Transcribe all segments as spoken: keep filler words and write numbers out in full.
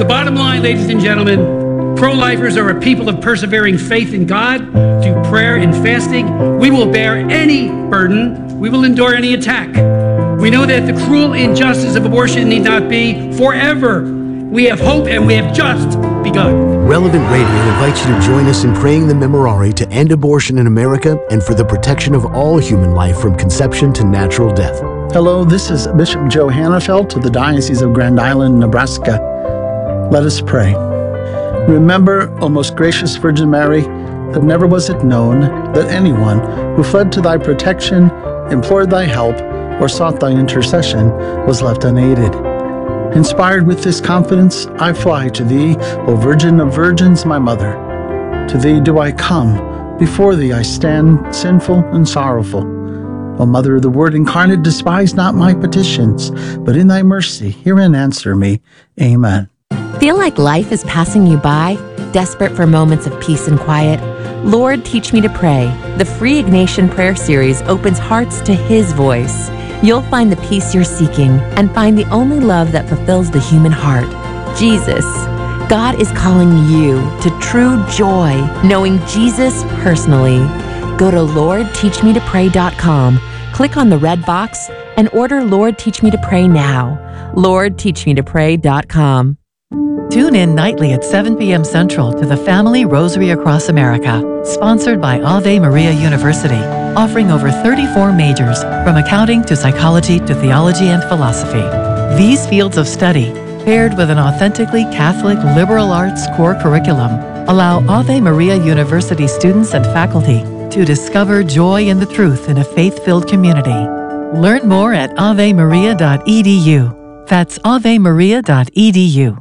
bottom line, ladies and gentlemen, pro-lifers are a people of persevering faith in God through prayer and fasting. We will bear any burden. We will endure any attack. We know that the cruel injustice of abortion need not be forever. We have hope, and we have just begun. Relevant Radio invites you to join us in praying the Memorare to end abortion in America and for the protection of all human life from conception to natural death. Hello, this is Bishop Joe Hannafelt of the Diocese of Grand Island, Nebraska. Let us pray. Remember, O most gracious Virgin Mary, that never was it known that anyone who fled to thy protection, implored thy help, or sought thy intercession was left unaided. Inspired with this confidence, I fly to thee, O Virgin of Virgins, my mother. To thee do I come, before thee I stand, sinful and sorrowful. O Mother of the Word incarnate, despise not my petitions, but in thy mercy hear and answer me. Amen. Feel like life is passing you by? Desperate for moments of peace and quiet? Lord, Teach Me to Pray. The free Ignatian Prayer Series opens hearts to His voice. You'll find the peace you're seeking and find the only love that fulfills the human heart, Jesus. God is calling you to true joy, knowing Jesus personally. Go to lord teach me to pray dot com, click on the red box, and order Lord Teach Me to Pray now. lord teach me to pray dot com. Tune in nightly at seven p.m. Central to the Family Rosary Across America, sponsored by Ave Maria University, offering over thirty-four majors, from accounting to psychology to theology and philosophy. These fields of study, paired with an authentically Catholic liberal arts core curriculum, allow Ave Maria University students and faculty to discover joy in the truth in a faith-filled community. Learn more at ave maria dot e d u. That's ave maria dot e d u.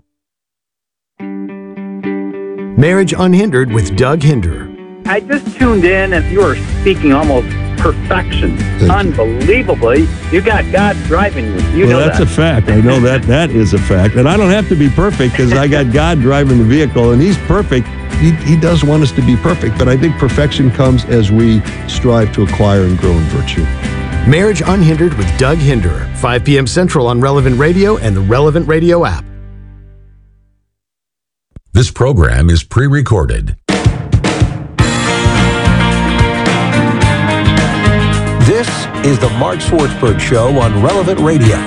Marriage Unhindered with Doug Hinderer. I just tuned in and you were speaking almost perfection. Unbelievably. You got God driving you. You well, know that's that. a fact. I know that that is a fact. And I don't have to be perfect because I got God driving the vehicle and He's perfect. He, he does want us to be perfect, but I think perfection comes as we strive to acquire and grow in virtue. Marriage Unhindered with Doug Hinderer, five p.m. Central on Relevant Radio and the Relevant Radio app. This program is pre-recorded. This is the Mark Swartzberg Show on Relevant Radio.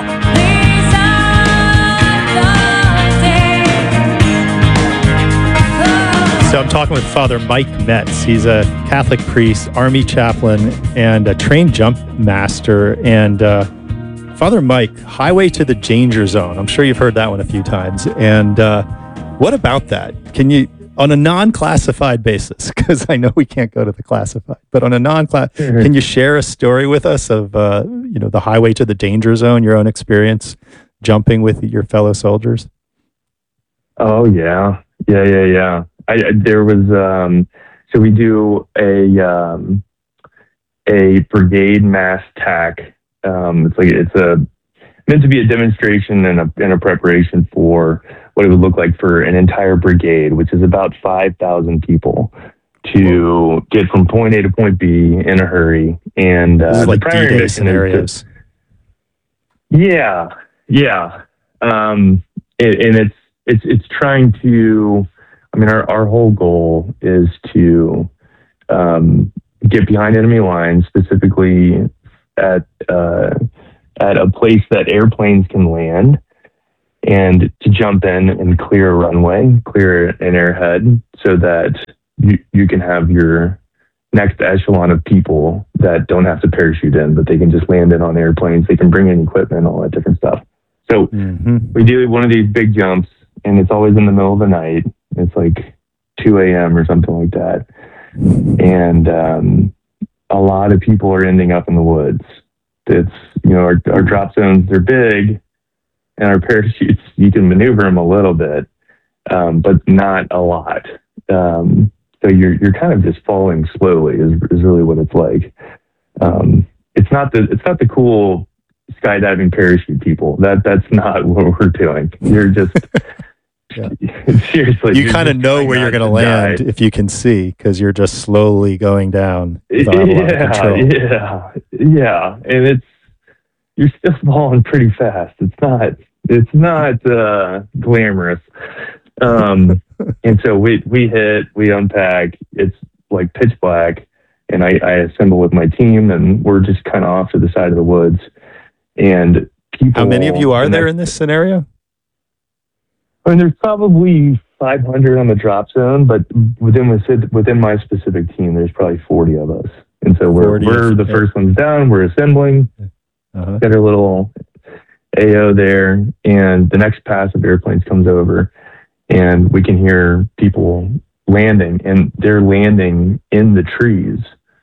So I'm talking with Father Mike Metz. He's a Catholic priest, Army chaplain, and a trained jump master. And uh, Father Mike, Highway to the Danger Zone. I'm sure you've heard that one a few times. And uh, what about that? Can you, on a non-classified basis, because I know we can't go to the classified, but on a non-class, mm-hmm. can you share a story with us of, uh, you know, the Highway to the Danger Zone, your own experience jumping with your fellow soldiers? Oh, yeah. Yeah, yeah, yeah. I, there was, um, so we do a, um, a brigade mass tack. Um, it's like, it's a, meant to be a demonstration and a, and a preparation for what it would look like for an entire brigade, which is about five thousand people, to get from point A to point B in a hurry. And uh, this is like the primary D-Day mission scenarios. To, yeah, yeah. Um, it, and it's, it's, it's trying to, I mean, our, our whole goal is to um, get behind enemy lines, specifically at uh, at a place that airplanes can land, and to jump in and clear a runway, clear an airhead, so that you, you can have your next echelon of people that don't have to parachute in, but they can just land in on airplanes. They can bring in equipment, all that different stuff. So mm-hmm. we do one of these big jumps, and it's always in the middle of the night. It's like two a.m. or something like that. And um, a lot of people are ending up in the woods. It's, you know, our, our drop zones, they're big, and our parachutes, you can maneuver them a little bit, um, but not a lot. Um, so you're you're kind of just falling slowly is, is really what it's like. Um, it's not the it's not the cool skydiving parachute people. That that's not what we're doing. You're just yeah. seriously. You kind of know where you're going to land die. If you can see, because you're just slowly going down. Yeah, yeah, yeah, and it's you're still falling pretty fast. It's not it's not uh, glamorous. Um, and so we, we hit, we unpack, it's like pitch black, and I, I assemble with my team, and we're just kind of off to the side of the woods. And people. How many of you are there in this scenario? I mean, there's probably five hundred on the drop zone, but within within my specific team, there's probably forty of us. And so we're we're the first ones down. We're assembling. Uh-huh. Got our little A O there, and the next pass of airplanes comes over, and we can hear people landing, and they're landing in the trees,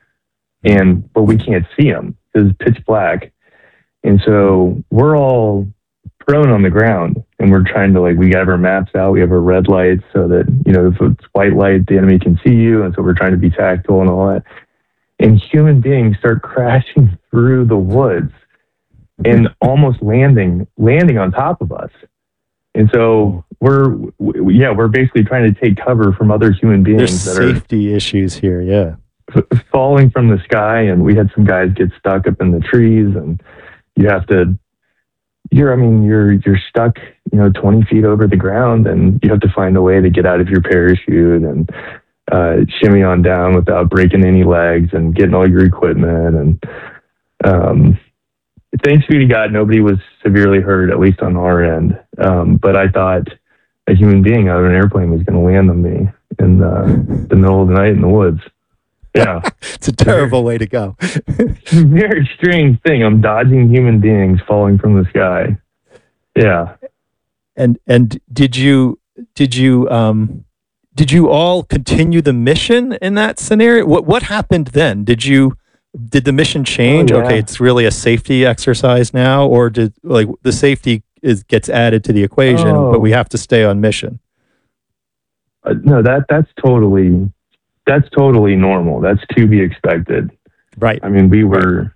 and but we can't see them because it's pitch black, and so we're all prone on the ground, and we're trying to, like, we have our maps out, we have our red lights so that, you know, if it's white light, the enemy can see you, and so we're trying to be tactical and all that. And human beings start crashing through the woods and almost landing landing on top of us. And so we're w- yeah we're basically trying to take cover from other human beings. There's that safety are issues here, yeah. f- falling from the sky, and we had some guys get stuck up in the trees, and you have to you're I mean you're you're stuck, you know, twenty feet over the ground, and you have to find a way to get out of your parachute and uh, shimmy on down without breaking any legs and getting all your equipment. And um, thanks be to God, nobody was severely hurt, at least on our end. Um, but I thought a human being out of an airplane was going to land on me in uh, the middle of the night in the woods. Yeah. It's a terrible way to go. Very strange thing. I'm dodging human beings falling from the sky. Yeah. And and did you did you um did you all continue the mission in that scenario? What what happened then? Did you did the mission change? Oh, yeah. Okay, it's really a safety exercise now, or did, like, the safety is gets added to the equation, Oh. but we have to stay on mission? Uh, no, that that's totally that's totally normal. That's to be expected. Right. I mean, we were.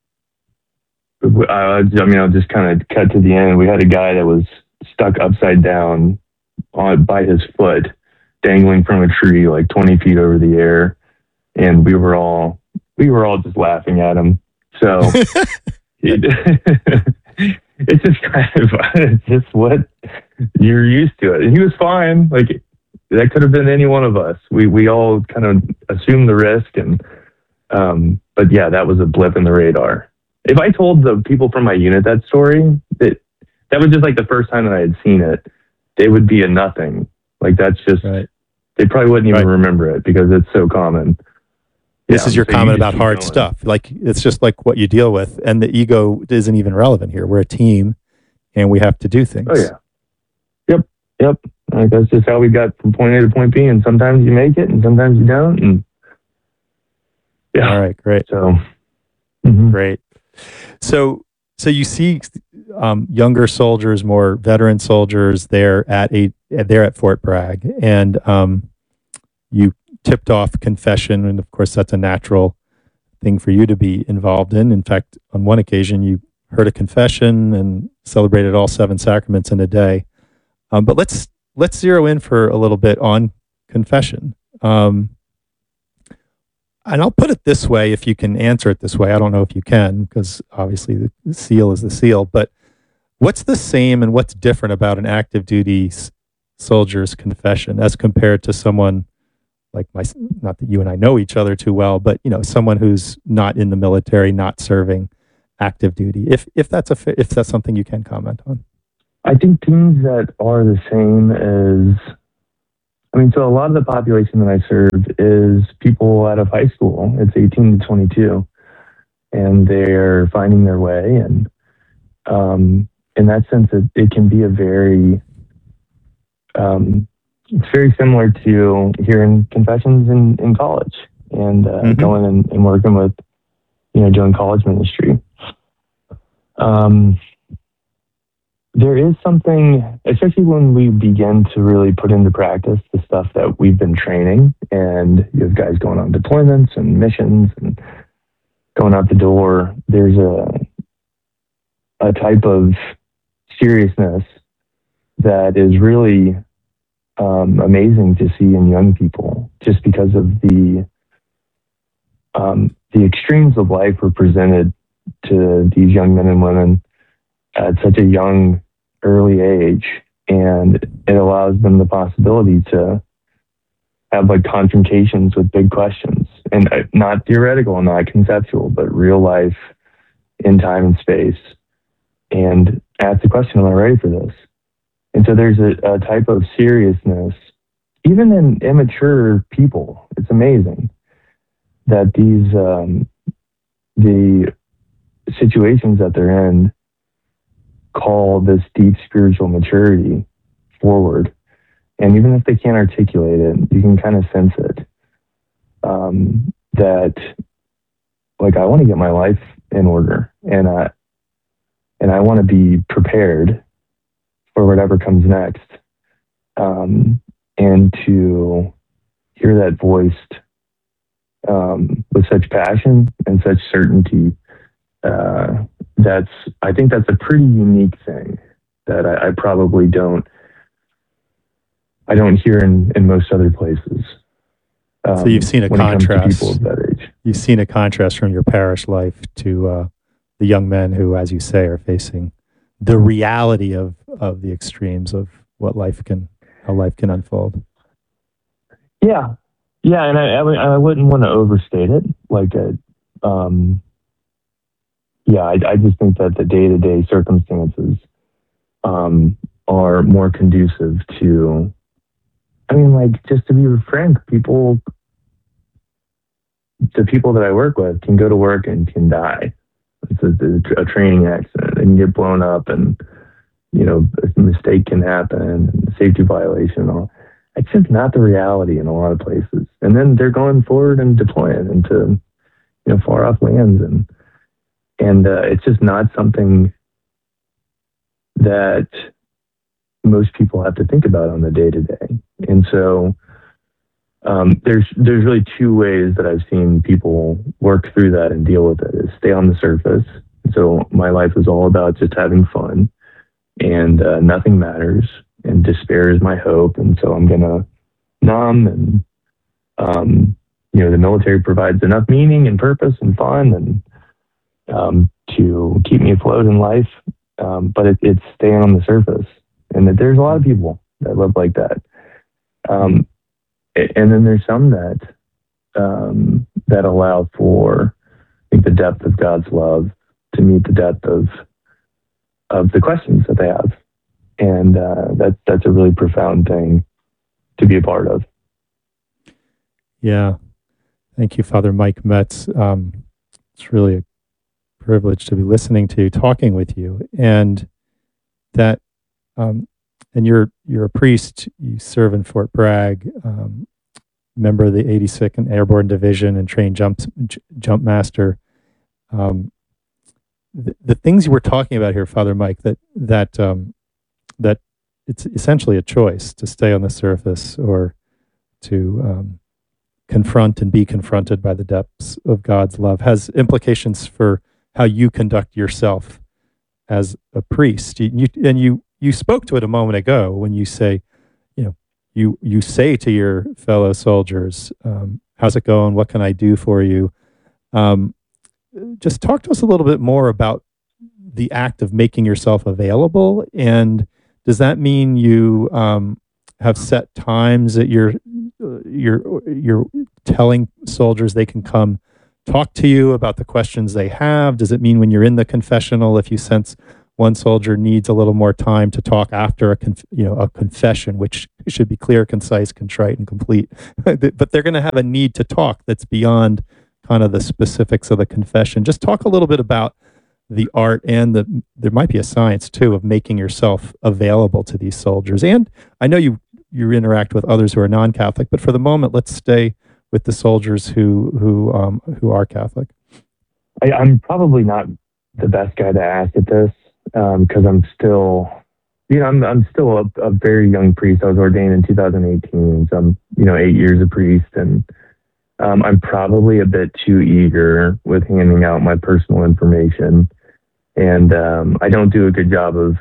I, I mean, I'll just kind of cut to the end. We had a guy that was stuck upside down on by his foot, dangling from a tree like twenty feet over the air, and we were all we were all just laughing at him. So it, it's just kind of it's just what you're used to it. And he was fine. Like, that could have been any one of us. We we all kind of assumed the risk, and um, but yeah, that was a blip in the radar. If I told the people from my unit that story, that that was just like the first time that I had seen it, it would be a nothing. Like, that's just Right. they probably wouldn't even Right. remember it because it's so common. This Yeah, is your so you comment just about keep hard going. stuff. Like, it's just like what you deal with, and the ego isn't even relevant here. We're a team, and we have to do things. Oh yeah. Yep. Yep. Like, that's just how we got from point A to point B, and sometimes you make it, and sometimes you don't. And yeah. All right, great. So. mhm. Great. So, so you see um, younger soldiers, more veteran soldiers there at a there at Fort Bragg, and um, you tipped off confession, and of course that's a natural thing for you to be involved in. In fact, on one occasion you heard a confession and celebrated all seven sacraments in a day. Um, but let's let's zero in for a little bit on confession. Um, And I'll put it this way, if you can answer it this way. I don't know if you can, because obviously the seal is the seal. But what's the same and what's different about an active duty s- soldier's confession as compared to someone like my, not that you and I know each other too well, but, you know, someone who's not in the military, not serving active duty, if if that's a fa- if that's something you can comment on. I think things that are the same as, I mean, so a lot of the population that I served is people out of high school. It's eighteen to twenty-two, and they're finding their way. And um, in that sense, it, it can be a very, um, it's very similar to hearing confessions in, in college and uh, Mhm. going and, and working with, you know, doing college ministry. Um, there is something, especially when we begin to really put into practice the stuff that we've been training, and you have guys going on deployments and missions and going out the door. There's a a type of seriousness that is really um, amazing to see in young people, just because of the um, the extremes of life were presented to these young men and women at such a young, early age, and it allows them the possibility to have like confrontations with big questions, and uh, not theoretical, not conceptual, but real life in time and space, and ask the question, am I ready for this? And so there's a, a type of seriousness, even in immature people. It's amazing that these, um, the situations that they're in call this deep spiritual maturity forward. And even if they can't articulate it, you can kind of sense it. Um, that, like, I want to get my life in order, and I, and I want to be prepared for whatever comes next. Um, and to hear that voiced um, with such passion and such certainty, uh, that's, I think that's a pretty unique thing that I, I probably don't, I don't hear in, in most other places. Um, so you've seen a when it comes to contrast. people of that age. You've seen a contrast from your parish life to uh, the young men who, as you say, are facing the reality of, of the extremes of what life can, how life can unfold. Yeah, yeah, and I, I, I wouldn't want to overstate it. Like, a, um, yeah, I, I just think that the day-to-day circumstances um, are more conducive to. I mean, like, just to be frank, people, the people that I work with can go to work and can die. It's a, a training accident. They can get blown up, and, you know, a mistake can happen, and safety violation and all. It's just not the reality in a lot of places. And then they're going forward and deploying into, you know, far off lands, and and uh, it's just not something that most people have to think about on the day to day. And so um, there's there's really two ways that I've seen people work through that and deal with it: is stay on the surface. So my life is all about just having fun, and uh, nothing matters, and despair is my hope, and so I'm gonna numb, and um, you know, the military provides enough meaning and purpose and fun and um, to keep me afloat in life. Um, but it, it's staying on the surface, and that there's a lot of people that live like that. Um, and then there's some that um, that allow for, I think, the depth of God's love to meet the depth of of the questions that they have, and uh, that's that's a really profound thing to be a part of. Yeah, thank you, Father Mike Metz. Um, it's really a privilege to be listening to you, talking with you, and that. Um, and you're you're a priest. You serve in Fort Bragg, um, member of the eighty-second Airborne Division, and trained jump jump master. Um, the, the things you were talking about here, Father Mike, that that um, that it's essentially a choice to stay on the surface or to um, confront and be confronted by the depths of God's love, has implications for how you conduct yourself as a priest. You, you, and you you spoke to it a moment ago when you say, you know, you you say to your fellow soldiers, um, "How's it going? What can I do for you?" Um, just talk to us a little bit more about the act of making yourself available, and does that mean you um, have set times that you're you're you're telling soldiers they can come talk to you about the questions they have? Does it mean when you're in the confessional, if you sense one soldier needs a little more time to talk after a conf- you know a confession, which should be clear, concise, contrite, and complete, but they're going to have a need to talk that's beyond kind of the specifics of the confession. Just talk a little bit about the art and the there might be a science too of making yourself available to these soldiers. And I know you you interact with others who are non-Catholic, but for the moment, let's stay with the soldiers who who um, who are Catholic. I, I'm probably not the best guy to ask at this because um, I'm still, you know, I'm I'm still a, a very young priest. I was ordained in two thousand eighteen, so I'm, you know, eight years a priest, and um, I'm probably a bit too eager with handing out my personal information, and um, I don't do a good job of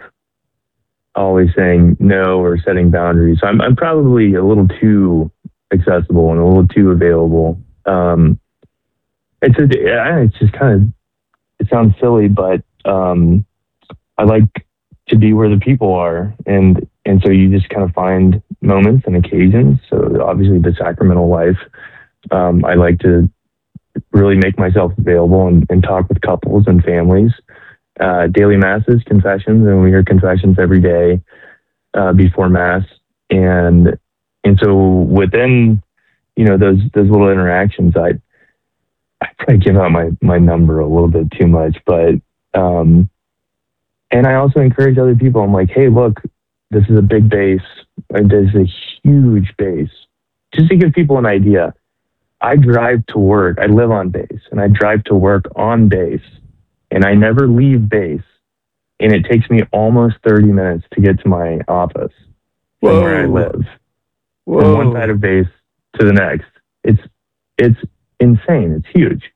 always saying no or setting boundaries. So I'm I'm probably a little too accessible and a little too available. Um, it's a, it's just kind of, it sounds silly, but um, I like to be where the people are, and and so you just kind of find moments and occasions. So obviously the sacramental life, um, I like to really make myself available and, and talk with couples and families. Uh, daily masses, confessions, and we hear confessions every day uh, before mass. And and so within, you know, those those little interactions, I I probably give out my my number a little bit too much, but um, and I also encourage other people. I'm like, hey, look, this is a big base. Like, this is a huge base. Just to give people an idea, I drive to work. I live on base, and I drive to work on base, and I never leave base. And it takes me almost thirty minutes to get to my office from Whoa. where I live, Whoa. from one side of base to the next. It's it's insane. It's huge.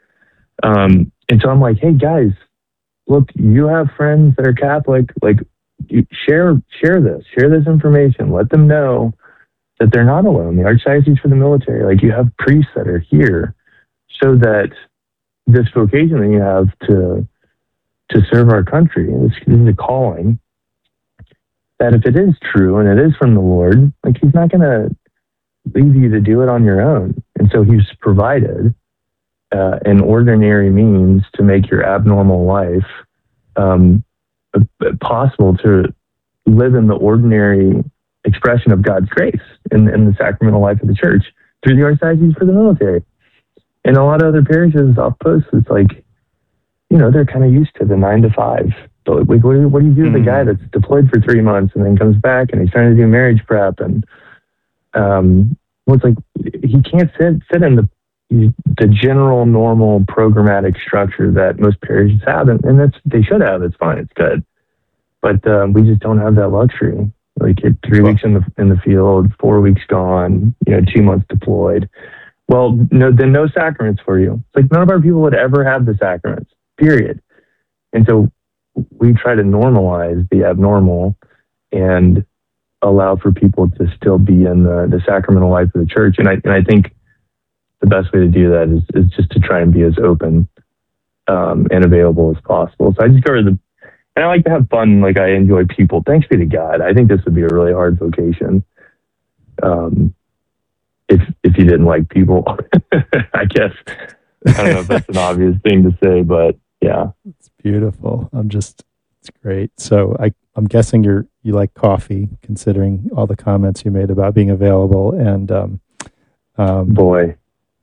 Um, and so I'm like, hey guys, look, you have friends that are Catholic. Like, you share share this, share this information. Let them know that they're not alone. The Archdiocese for the Military, like, you have priests that are here, so that this vocation that you have to to serve our country, this, this is a calling, that if it is true and it is from the Lord, like, he's not going to leave you to do it on your own. And so he's provided uh, an ordinary means to make your abnormal life um, possible to live in the ordinary expression of God's grace in, in the sacramental life of the church through the Archdiocese for the Military. And a lot of other parishes off posts, it's like, you know, they're kind of used to the nine to five. So, like, what do you, what do you do with Mm. a guy that's deployed for three months and then comes back and he's trying to do marriage prep, and um, well, it's like he can't sit sit in the the general normal programmatic structure that most parishes have, and, and that's they should have. It's fine, it's good, but um, we just don't have that luxury. Like, it, three weeks in the in the field, four weeks gone, you know, two months deployed. Well, no, then no sacraments for you. It's like none of our people would ever have the sacraments, period. And so we try to normalize the abnormal and allow for people to still be in the, the sacramental life of the church. And I and I think the best way to do that is, is just to try and be as open um, and available as possible. So I just cover the, and I like to have fun. Like, I enjoy people. Thanks be to God. I think this would be a really hard vocation. Um, if if you didn't like people, I guess. I don't know if that's an obvious thing to say, but yeah. It's beautiful. I'm just, it's great. So I, I'm guessing you're, you like coffee, considering all the comments you made about being available. And, um, um boy,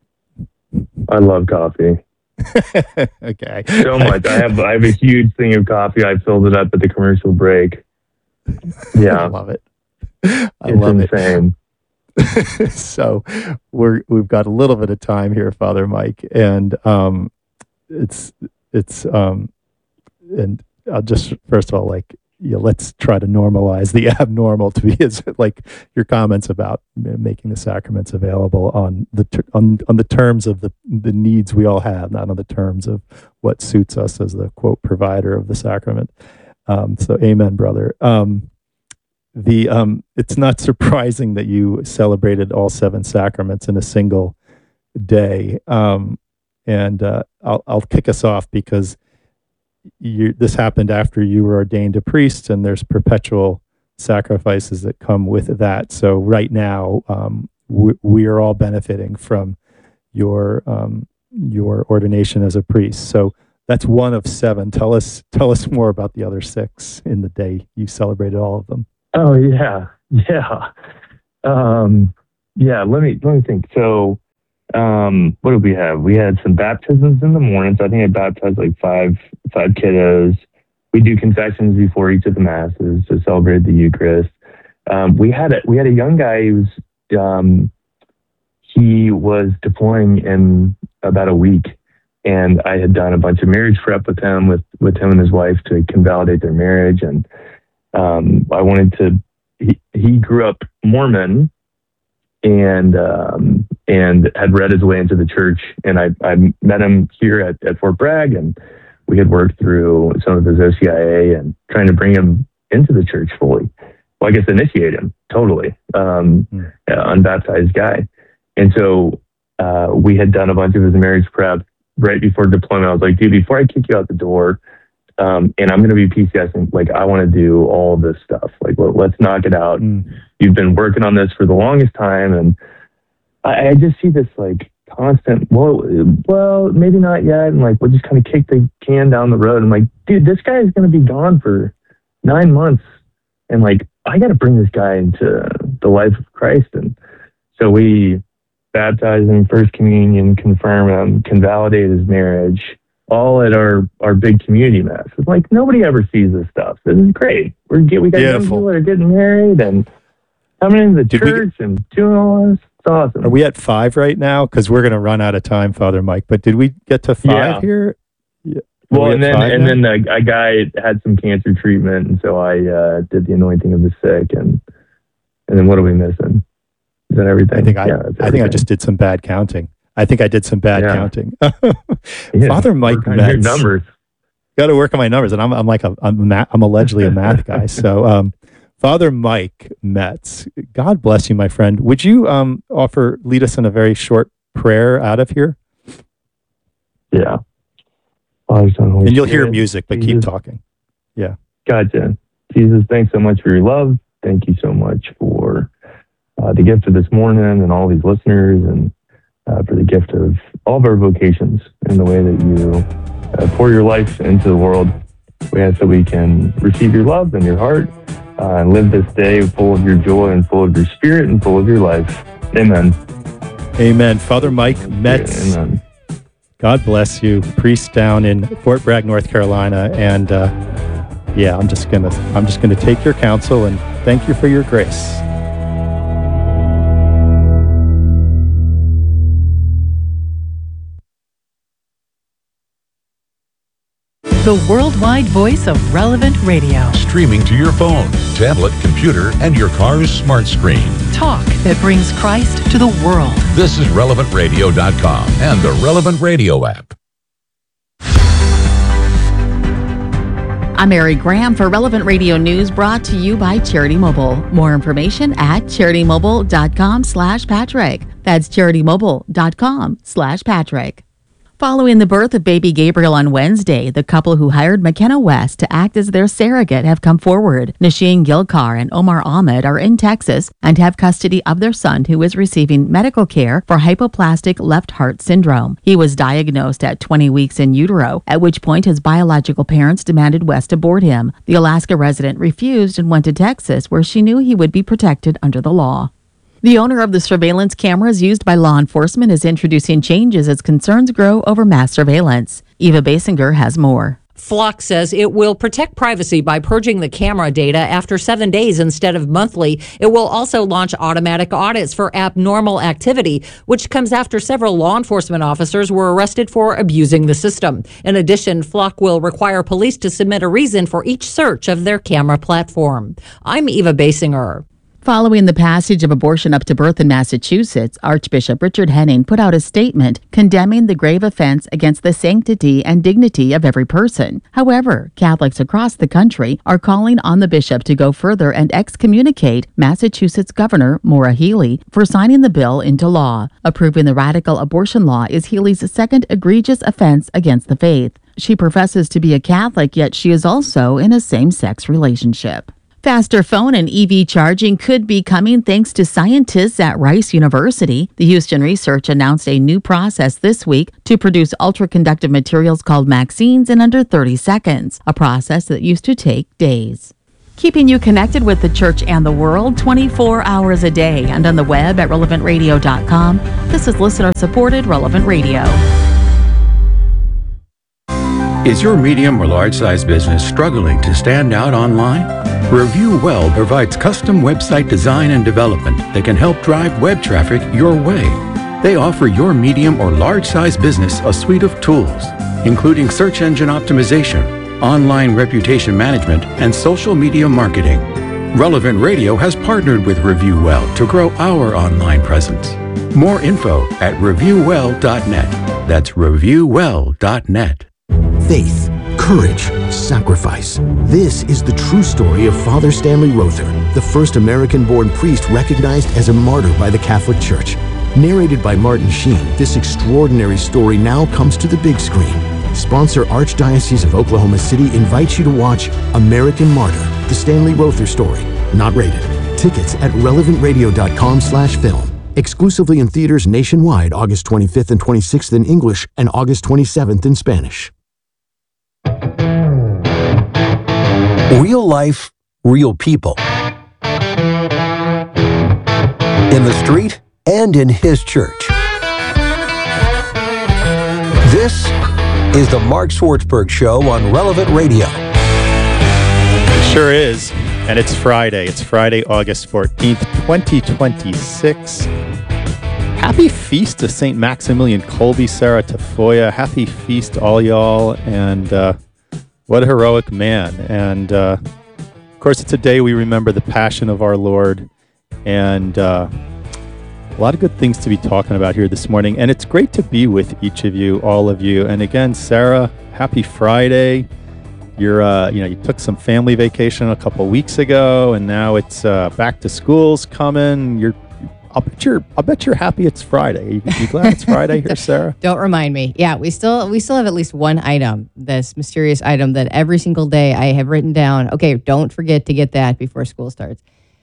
I love coffee. Okay. So much. I have, I have a huge thing of coffee. I filled it up at the commercial break. Yeah. I love it. I it's love insane. It. So we're, we've got a little bit of time here, Father Mike, and, um, it's, it's, um, and I'll just, first of all, like, yeah, let's try to normalize the abnormal to be as, like, your comments about making the sacraments available on the ter- on, on the terms of the the needs we all have, not on the terms of what suits us as the quote provider of the sacrament. Um, so, amen, brother. Um, the um, it's not surprising that you celebrated all seven sacraments in a single day, um, and uh, I'll I'll kick us off because. You, this happened after you were ordained a priest, and there's perpetual sacrifices that come with that. So right now, um, we, we are all benefiting from your um, your ordination as a priest. So that's one of seven. Tell us tell us more about the other six in the day you celebrated all of them. Oh yeah, yeah, um, yeah. Let me let me think. So. Um, what did we have? We had some baptisms in the morning. So I think I baptized like five, five kiddos. We do confessions before each of the masses to celebrate the Eucharist. Um, we had a, we had a young guy who was, um, he was deploying in about a week, and I had done a bunch of marriage prep with him, with, with him and his wife to convalidate their marriage. And, um, I wanted to, he, he grew up Mormon, and um, and had read his way into the church. And I, I met him here at, at Fort Bragg, and we had worked through some of his O C I A and trying to bring him into the church fully. Well, I guess initiate him totally, um, mm. uh, unbaptized guy. And so uh, we had done a bunch of his marriage prep right before deployment. I was like, dude, before I kick you out the door, Um, and I'm going to be PCSing. Like, I want to do all this stuff. Like, let, let's knock it out. Mm. You've been working on this for the longest time. And I, I just see this like constant, well, well, maybe not yet. And like, we'll just kind of kick the can down the road. I'm like, dude, this guy is going to be gone for nine months. And like, I got to bring this guy into the life of Christ. And so we baptize him, first communion, confirm him, can validate his marriage, all at our, our big community mass. It's like, nobody ever sees this stuff. This is great. We're get, we got young people that are getting married and coming into the Did church we, and doing all this. It's awesome. Are we at five right now? Because we're going to run out of time, Father Mike. But did we get to five yeah. here? Yeah. Well, and then and now? then a, a guy had some cancer treatment, and so I uh, did the anointing of the sick, and and then what are we missing? Is that everything? I think I, yeah, I everything. think I just did some bad counting. I think I did some bad yeah. counting. yeah, Father Mike Metz. Numbers. Got to work on my numbers, and I'm I'm like a I'm, a math, I'm allegedly a math guy. So, um, Father Mike Metz, God bless you, my friend. Would you um offer lead us in a very short prayer out of here? Yeah. Father, Son, Holy and you'll Spirit. hear music, but Jesus. keep talking. Yeah. Gotcha. Jesus, thanks so much for your love. Thank you so much for uh, the gift of this morning and all these listeners, and uh, for the gift of all of our vocations and the way that you uh, pour your life into the world. We ask that we can receive your love and your heart uh, and live this day full of your joy and full of your spirit and full of your life. Amen. Amen. Father Mike Metz. Yeah, amen. God bless you, priest down in Fort Bragg, North Carolina, and uh, yeah, I'm just gonna I'm just gonna take your counsel and thank you for your grace. The worldwide voice of Relevant Radio. Streaming to your phone, tablet, computer, and your car's smart screen. Talk that brings Christ to the world. This is relevant radio dot com and the Relevant Radio app. I'm Mary Graham for Relevant Radio News, brought to you by Charity Mobile. More information at charity mobile dot com slash Patrick. That's charity mobile dot com slash Patrick. Following the birth of baby Gabriel on Wednesday, the couple who hired McKenna West to act as their surrogate have come forward. Nasheen Gilkar and Omar Ahmed are in Texas and have custody of their son, who is receiving medical care for hypoplastic left heart syndrome. He was diagnosed at twenty weeks in utero, at which point his biological parents demanded West abort him. The Alaska resident refused and went to Texas, where she knew he would be protected under the law. The owner of the surveillance cameras used by law enforcement is introducing changes as concerns grow over mass surveillance. Eva Basinger has more. Flock says it will protect privacy by purging the camera data after seven days instead of monthly. It will also launch automatic audits for abnormal activity, which comes after several law enforcement officers were arrested for abusing the system. In addition, Flock will require police to submit a reason for each search of their camera platform. I'm Eva Basinger. Following the passage of abortion up to birth in Massachusetts, Archbishop Richard Henning put out a statement condemning the grave offense against the sanctity and dignity of every person. However, Catholics across the country are calling on the bishop to go further and excommunicate Massachusetts Governor Maura Healey for signing the bill into law. Approving the radical abortion law is Healey's second egregious offense against the faith. She professes to be a Catholic, yet she is also in a same-sex relationship. Faster phone and E V charging could be coming thanks to scientists at Rice University. The Houston Research announced a new process this week to produce ultra-conductive materials called Maxenes in under thirty seconds, a process that used to take days. Keeping you connected with the church and the world twenty-four hours a day and on the web at relevant radio dot com. This is listener-supported Relevant Radio. Is your medium or large-size business struggling to stand out online? Review Well provides custom website design and development that can help drive web traffic your way. They offer your medium or large-size business a suite of tools, including search engine optimization, online reputation management, and social media marketing. Relevant Radio has partnered with Review Well to grow our online presence. More info at review well dot net. That's review well dot net. Faith, courage, sacrifice. This is the true story of Father Stanley Rother, the first American-born priest recognized as a martyr by the Catholic Church. Narrated by Martin Sheen, this extraordinary story now comes to the big screen. Sponsor Archdiocese of Oklahoma City invites you to watch American Martyr, the Stanley Rother story. Not rated. Tickets at relevant radio dot com slash film. Exclusively in theaters nationwide August twenty-fifth and twenty-sixth in English and August twenty-seventh in Spanish. Real life, real people. In the street and in his church. This is the Mark Swartzberg Show on Relevant Radio. It sure is. And it's Friday. It's Friday, August fourteenth, twenty twenty-six. Happy feast to Saint Maximilian Kolbe, Sarah Tafoya. Happy feast, all y'all. And uh, what a heroic man. And uh, of course, it's a day we remember the passion of our Lord. And uh, a lot of good things to be talking about here this morning. And it's great to be with each of you, all of you. And again, Sarah, happy Friday. You're, uh, you know, you took some family vacation a couple weeks ago, and now it's uh, back to school's coming. You're, I'll bet you're, I'll bet you're happy it's Friday. You, you glad it's Friday here, Sarah? Don't remind me. Yeah, we still, we still have at least one item, this mysterious item that every single day I have written down. Okay, don't forget to get that before school starts.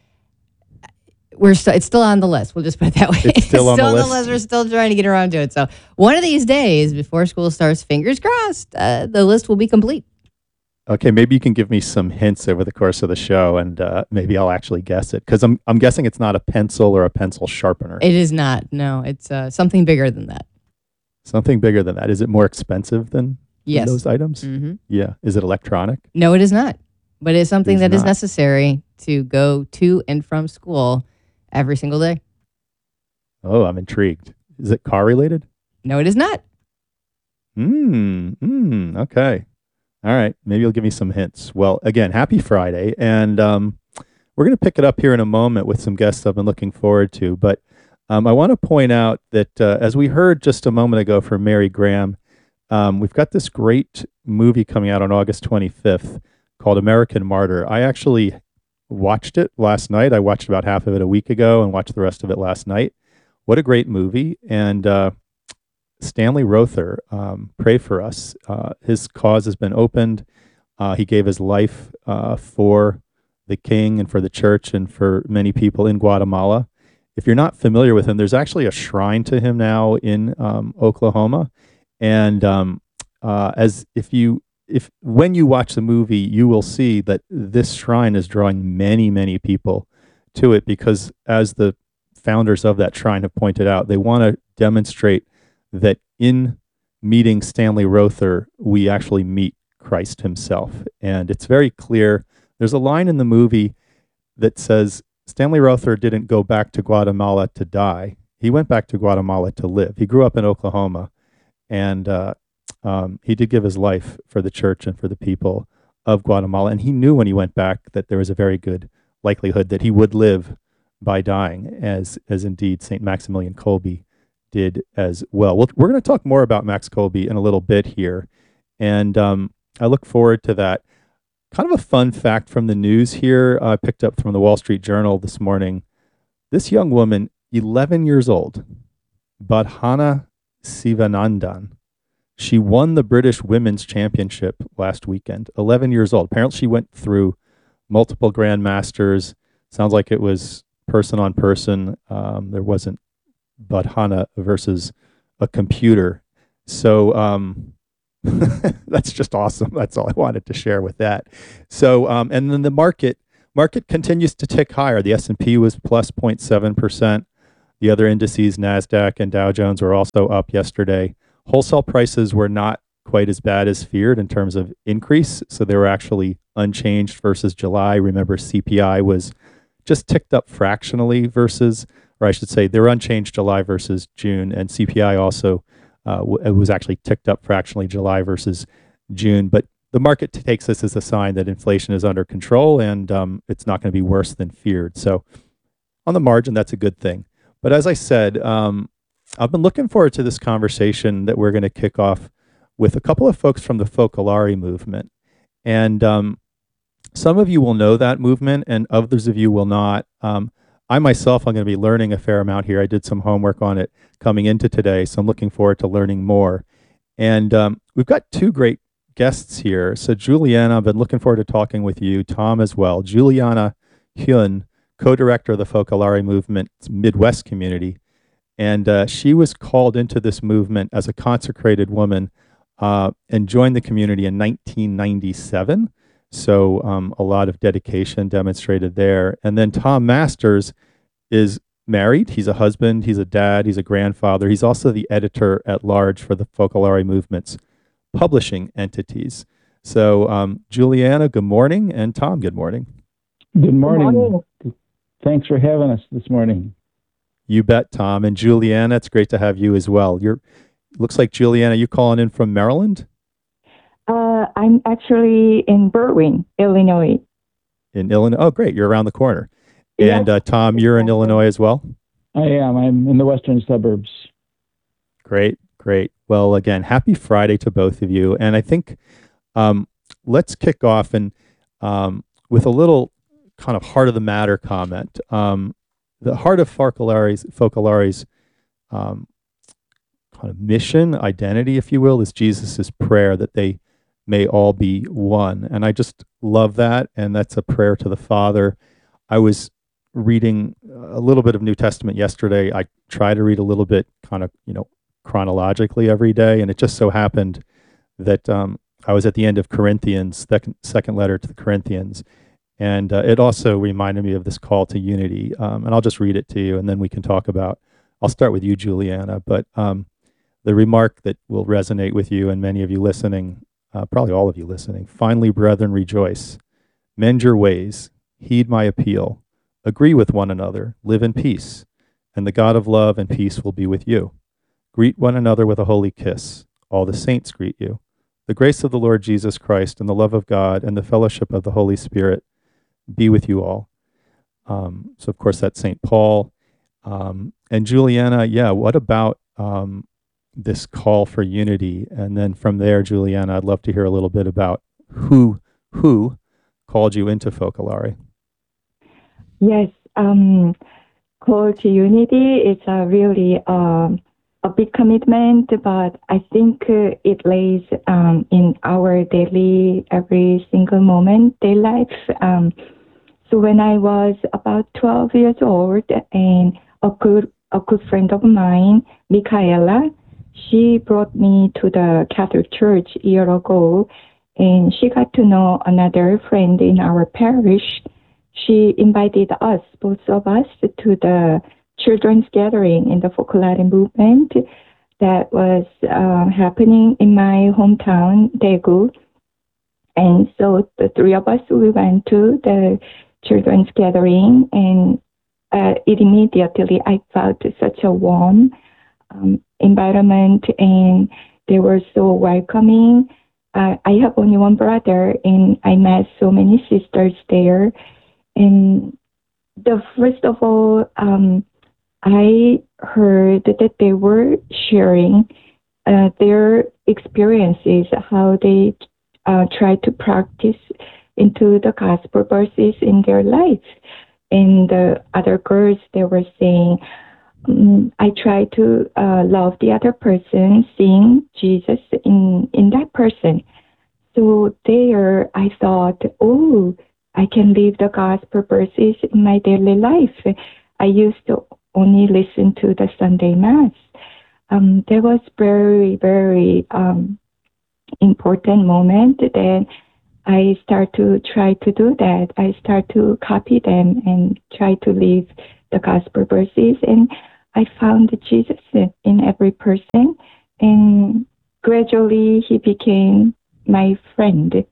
We're still, it's still on the list. We'll just put it that way. It's still, on, still the on the list. We're still trying to get around to it. So one of these days before school starts, fingers crossed, uh, the list will be complete. Okay, maybe you can give me some hints over the course of the show, and uh, maybe I'll actually guess it, because I'm I'm guessing it's not a pencil or a pencil sharpener. It is not. No, it's uh, something bigger than that. Something bigger than that. Is it more expensive than, yes. than those items? Mm-hmm. Yeah. Is it electronic? No, it is not. But it's something It is that is not. necessary to go to and from school every single day. Oh, I'm intrigued. Is it car related? No, it is not. Hmm. Hmm. Okay. All right. Maybe you'll give me some hints. Well, again, happy Friday. And um, we're going to pick it up here in a moment with some guests I've been looking forward to. But um, I want to point out that uh, as we heard just a moment ago from Mary Graham, um, we've got this great movie coming out on August twenty-fifth called American Martyr. I actually watched it last night. I watched about half of it a week ago and watched the rest of it last night. What a great movie. And uh, Stanley Rother, um, pray for us. Uh, his cause has been opened. Uh, he gave his life uh, for the king and for the church and for many people in Guatemala. If you're not familiar with him, there's actually a shrine to him now in um, Oklahoma. And um, uh, as if you if when you watch the movie, you will see that this shrine is drawing many, many people to it, because as the founders of that shrine have pointed out, they want to demonstrate that in meeting Stanley Rother, we actually meet Christ himself. And it's very clear. There's a line in the movie that says, Stanley Rother didn't go back to Guatemala to die. He went back to Guatemala to live. He grew up in Oklahoma, and uh, um, he did give his life for the church and for the people of Guatemala. And he knew when he went back that there was a very good likelihood that he would live by dying, as as indeed Saint Maximilian Kolbe did as well. well we're going to talk more about Max Kolbe in a little bit here, and um, I look forward to that. Kind of a fun fact from the news here, I uh, picked up from the Wall Street Journal this morning. This young woman, eleven years old, Badhana Sivanandan, she won the British Women's Championship last weekend, eleven years old. Apparently she went through multiple Grandmasters. Sounds like it was person on person. Um, there wasn't Badhana versus a computer. So um, that's just awesome. That's all I wanted to share with that. So, um, and then the market market continues to tick higher. The S and P was plus zero point seven percent. The other indices, NASDAQ and Dow Jones, were also up yesterday. Wholesale prices were not quite as bad as feared in terms of increase. So they were actually unchanged versus July. Remember, C P I was just ticked up fractionally versus, or I should say, they were unchanged July versus June. And C P I also uh, w- it was actually ticked up fractionally July versus June. But the market takes this as a sign that inflation is under control, and um, it's not going to be worse than feared. So on the margin, that's a good thing. But as I said, um, I've been looking forward to this conversation that we're going to kick off with a couple of folks from the Focolare movement. And um, some of you will know that movement, and others of you will not. Um, I myself, I'm going to be learning a fair amount here. I did some homework on it coming into today, so I'm looking forward to learning more. And um, we've got two great guests here. So Juliana, I've been looking forward to talking with you, Tom as well. Juliana Hyun, co-director of the Focolare Movement's Midwest community. And uh, she was called into this movement as a consecrated woman uh, and joined the community in nineteen ninety-seven. So um, a lot of dedication demonstrated there. And then Tom Masters is married. He's a husband, he's a dad, he's a grandfather. He's also the editor at large for the Focolare Movement's publishing entities. So um, Juliana, good morning. And Tom, good morning. Good morning. Good morning. Thanks for having us this morning. You bet, Tom. And Juliana, it's great to have you as well. You're looks like Juliana, you calling in from Maryland? Uh, I'm actually in Berwyn, Illinois. In Illinois. Oh, great. You're around the corner. And uh, Tom, you're in Illinois as well? I am. I'm in the western suburbs. Great, great. Well, again, happy Friday to both of you. And I think um, let's kick off and um, with a little kind of heart of the matter comment. Um, the heart of Focolare's, Focolare's um, kind of mission, identity, if you will, is Jesus's prayer that they may all be one. And I just love that. And that's a prayer to the Father. I was reading a little bit of New Testament yesterday. I try to read a little bit kind of, you know, chronologically every day. And it just so happened that um, I was at the end of Corinthians, second, second letter to the Corinthians. And uh, it also reminded me of this call to unity. Um, and I'll just read it to you and then we can talk about, I'll start with you, Juliana, but um, the remark that will resonate with you and many of you listening, uh, probably all of you listening. Finally, brethren, rejoice. Mend your ways. Heed my appeal. Agree with one another. Live in peace. And the God of love and peace will be with you. Greet one another with a holy kiss. All the saints greet you. The grace of the Lord Jesus Christ and the love of God and the fellowship of the Holy Spirit be with you all. Um, so, of course, that's Saint Paul. Um, and Juliana, yeah, what about um, this call for unity? And then from there, Juliana, I'd love to hear a little bit about who who called you into Focolare. Yes, um, call to unity is a really um, a big commitment, but I think uh, it lays um, in our daily, every single moment, daily life. Um, so when I was about twelve years old, and a good a good friend of mine, Michaela, she brought me to the Catholic Church a year ago, and she got to know another friend in our parish. She invited us, both of us, to the children's gathering in the Focolare movement that was uh, happening in my hometown, Daegu. And so the three of us, we went to the children's gathering, and uh, it immediately I felt such a warm um, environment, and they were so welcoming. Uh, I have only one brother, and I met so many sisters there. And the first of all, um, I heard that they were sharing uh, their experiences, how they uh, try to practice into the gospel verses in their life. And the other girls, they were saying, um, I try to uh, love the other person, seeing Jesus in, in that person. So there I thought, oh, I can live the gospel verses in my daily life. I used to only listen to the Sunday Mass. Um, there was very, very um, important moment. Then I start to try to do that. I start to copy them and try to live the gospel verses. And I found Jesus in every person. And gradually he became my friend.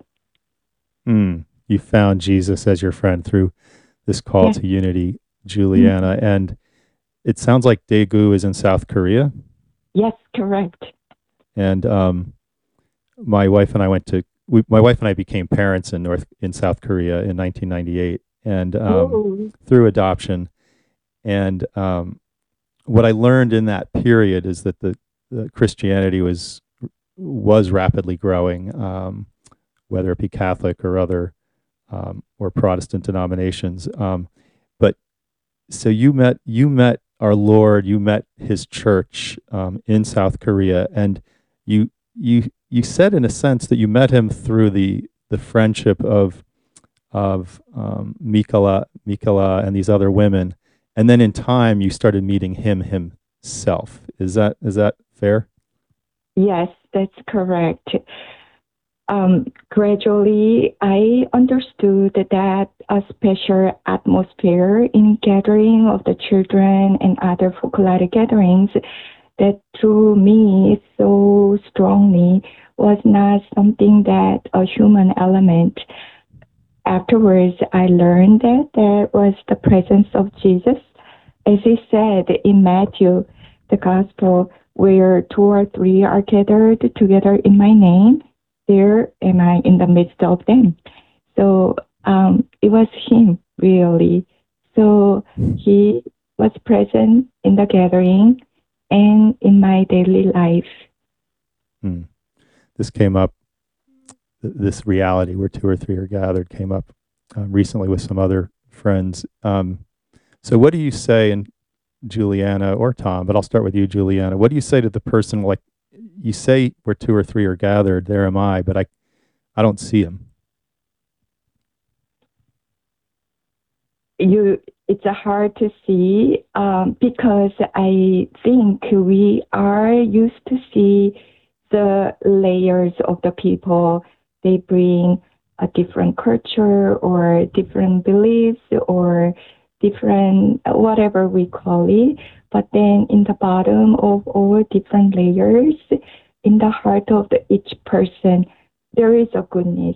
Hmm. You found Jesus as your friend through this call yeah. to unity, Juliana. Mm-hmm. And it sounds like Daegu is in South Korea. Yes, correct. And um, my wife and I went to, we, my wife and I became parents in North, in South Korea in nineteen ninety-eight and um, oh. through adoption. And um, what I learned in that period is that the, the Christianity was, was rapidly growing, um, whether it be Catholic or other Um, or Protestant denominations. Um, but so you met, you met our Lord, you met his church um, in South Korea, and you, you, you said in a sense that you met him through the the friendship of of um, Mikola, Mikola and these other women, and then in time you started meeting him himself. Is that is that fair? Yes, that's correct. Um, gradually, I understood that a special atmosphere in gathering of the children and other folkloric gatherings that drew me so strongly was not something that a human element. Afterwards, I learned that there was the presence of Jesus. As he said in Matthew, the Gospel, where two or three are gathered together in my name, there am I in the midst of them. So um, it was him, really. So he was present in the gathering and in my daily life. Hmm. This came up, th- this reality where two or three are gathered came up uh, recently with some other friends. Um, so what do you say, and Juliana or Tom, but I'll start with you, Juliana. What do you say to the person, like, you say where two or three are gathered, there am I, but I, I don't see him. You, it's hard to see um, because I think we are used to see the layers of the people. They bring a different culture or different beliefs or different, whatever we call it. But then in the bottom of all different layers, in the heart of the, each person, there is a goodness.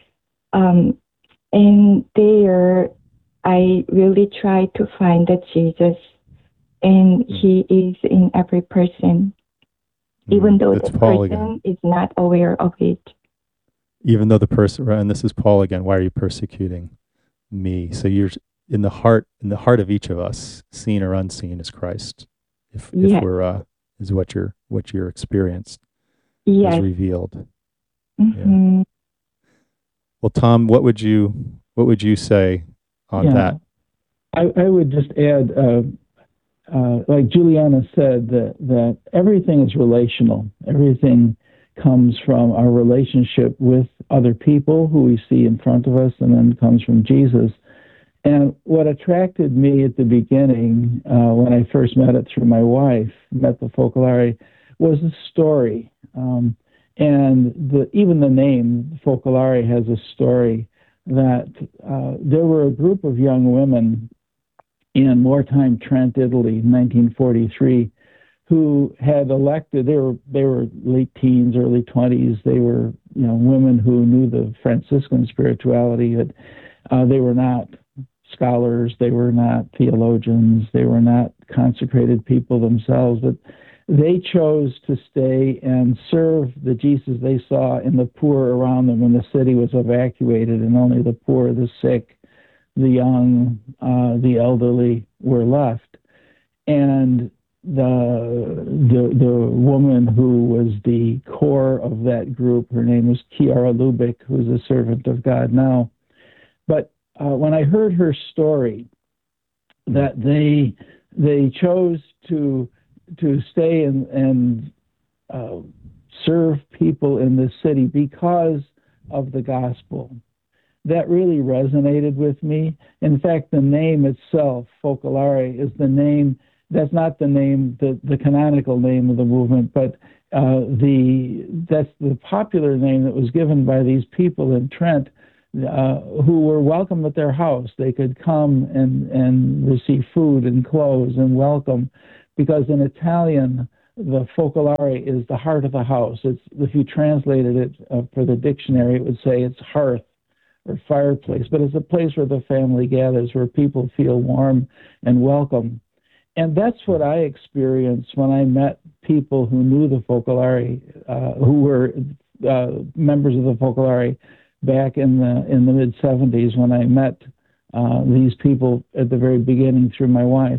Um, and there, I really try to find the Jesus, and he is in every person, even though That's the Paul person again. is not aware of it. Even though the person, right, and this is Paul again, why are you persecuting me? So you're in the heart, in the heart of each of us, seen or unseen, is Christ. If Yes. if we're uh, is what you're what you're experienced Yes. is revealed. Mhm. Yeah. Well, Tom, what would you what would you say on Yeah. that? I, I would just add, uh, uh, like Juliana said, that, that everything is relational. Everything comes from our relationship with other people who we see in front of us, and then comes from Jesus. And what attracted me at the beginning, uh, when I first met it through my wife, met the Focolare, was the story. Um, and the, even the name, Focolare, has a story that uh, there were a group of young women in wartime Trent, Italy, in nineteen forty-three, who had elected, they were they were late teens, early twenties. They were, you know, women who knew the Franciscan spirituality. That uh, they were not scholars, they were not theologians, they were not consecrated people themselves, but they chose to stay and serve the Jesus they saw in the poor around them when the city was evacuated, and only the poor, the sick, the young, uh, the elderly were left. And the, the the woman who was the core of that group, her name was Kiara Lubick, who's a servant of God now. But uh, when I heard her story, that they they chose to to stay and and uh, serve people in this city because of the gospel, that really resonated with me. In fact, the name itself, Focolare, is the name. That's not the name, the, the canonical name of the movement, but uh, the that's the popular name that was given by these people in Trent, uh, who were welcome at their house. They could come and, and receive food and clothes and welcome, because in Italian, the Focolare is the heart of the house. It's, if you translated it uh, for the dictionary, it would say it's hearth or fireplace, but it's a place where the family gathers, where people feel warm and welcome. And that's what I experienced when I met people who knew the Focolare, uh, who were uh, members of the Focolare back in the in the mid seventies, when I met uh, these people at the very beginning through my wife.